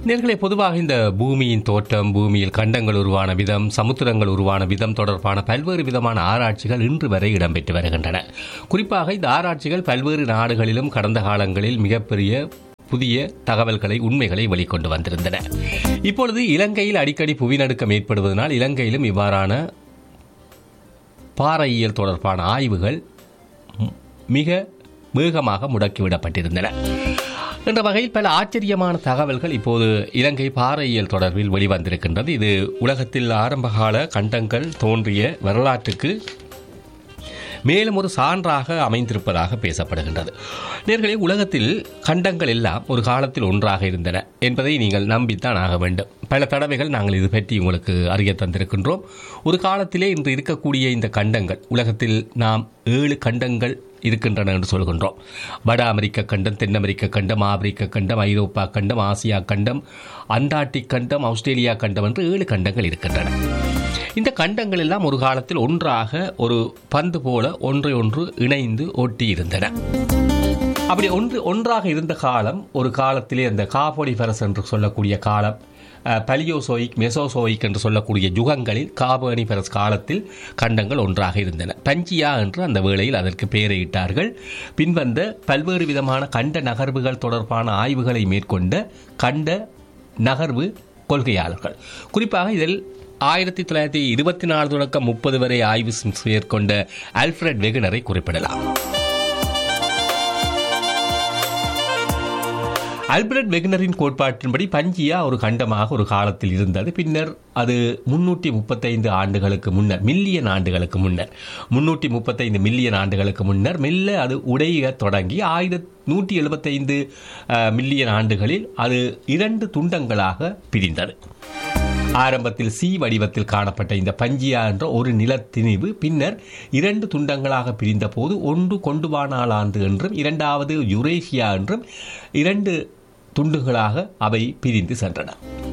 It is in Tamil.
நேர்களே, பொதுவாக இந்த பூமியின் தோற்றம், பூமியில் கண்டங்கள் உருவான விதம், சமுத்திரங்கள் உருவான விதம் தொடர்பான பல்வேறு விதமான ஆராய்ச்சிகள் இன்று வரை இடம்பெற்று வருகின்றன. குறிப்பாக இந்த ஆராய்ச்சிகள் பல்வேறு நாடுகளிலும் கடந்த காலங்களில் மிகப்பெரிய புதிய தகவல்களை, உண்மைகளை வெளிக்கொண்டு வந்திருந்தன. இப்பொழுது இலங்கையில் அடிக்கடி புவிநடுக்கம் ஏற்படுவதனால் இலங்கையிலும் இவ்வாறான பாறையியல் தொடர்பான ஆய்வுகள் மிக வேகமாக முடக்கிவிடப்பட்டிருந்தன. என்ற வகையில் பல ஆச்சரியமான தகவல்கள் இப்போது இலங்கை பாறையியல் தொடர்பில் வெளிவந்திருக்கின்றது. இது உலகத்தில் ஆரம்பகால கண்டங்கள் தோன்றிய வரலாற்றுக்கு மேலும் ஒரு சான்றாக அமைந்திருப்பதாக பேசப்படுகின்றது. நேர்களே, உலகத்தில் கண்டங்கள் எல்லாம் ஒரு காலத்தில் ஒன்றாக இருந்தன என்பதை நீங்கள் நம்பித்தான் ஆக வேண்டும். பல தடவைகள் நாங்கள் இது பற்றி உங்களுக்கு அறிய தந்திருக்கின்றோம். ஒரு காலத்திலே இன்று இருக்கக்கூடிய இந்த கண்டங்கள், உலகத்தில் நாம் 7 கண்டங்கள் இருக்கின்றன என்று சொல்கின்றோம். வட அமெரிக்க கண்டம், தென் அமெரிக்க கண்டம், ஆப்பிரிக்க கண்டம், ஐரோப்பா கண்டம், ஆசியா கண்டம், அண்டார்டிக் கண்டம், ஆஸ்திரேலியா கண்டம் என்று 7 கண்டங்கள் இருக்கின்றன. இந்த கண்டங்கள் எல்லாம் ஒரு காலத்தில் ஒன்றாக ஒரு பந்து போல ஒன்றை ஒன்று இணைந்து ஒட்டி இருந்தன. அப்படி ஒன்றாக இருந்த காலம், ஒரு காலத்திலே அந்த கார்போனிஃபரஸ் என்று சொல்லக்கூடிய காலம், பலியோசோயிக், மெசோசோயிக் என்று சொல்லக்கூடிய யுகங்களில் கார்போனிஃபரஸ் காலத்தில் கண்டங்கள் ஒன்றாக இருந்தன. பஞ்சியா என்று அந்த வேளையில் அதற்கு பெயரிட்டார்கள். பின்வந்த பல்வேறு விதமான கண்ட நகர்வுகள் தொடர்பான ஆய்வுகளை மேற்கொண்ட கண்ட நகர்வு கொள்கையாளர்கள், குறிப்பாக இதில் 1924 தொடக்கம் 30 வரை ஆய்வு மேற்கொண்ட ஆல்ஃபிரட் வெகுனரை குறிப்பிடலாம். ஆல்ஃபிரட் வெகுனரின் கோட்பாட்டின்படி பஞ்சியா ஒரு கண்டமாக ஒரு காலத்தில் இருந்தது. பின்னர் அது 335 ஆண்டுகளுக்கு முன்னர், மில்லியன் ஆண்டுகளுக்கு முன்னர், 335 மில்லியன் ஆண்டுகளுக்கு முன்னர் மெல்ல அது உடைய தொடங்கி 1175 மில்லியன் ஆண்டுகளில் அது 2 துண்டங்களாக பிரிந்தது. ஆரம்பத்தில் சி வடிவத்தில் காணப்பட்ட இந்த பஞ்சியா என்ற ஒரு நிலத்திணிவு பின்னர் 2 துண்டங்களாக பிரிந்த போது ஒன்று கொண்டுவானாலாந்து என்றும் இரண்டாவது யுரேஷியா என்றும் 2 துண்டுகளாக அவை பிரிந்து சென்றன.